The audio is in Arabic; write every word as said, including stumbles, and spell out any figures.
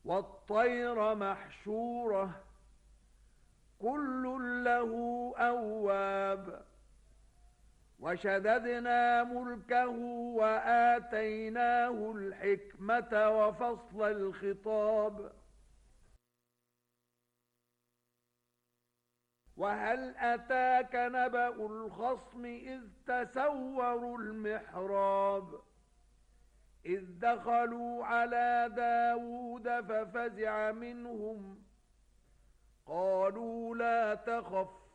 والطير محشورة كل له أواب. وشددنا ملكه وآتيناه الحكمة وفصل الخطاب. وهل أتاك نبأ الخصم إذ تسوروا المحراب إذ دخلوا على داود ففزع منهم قالوا لا تخف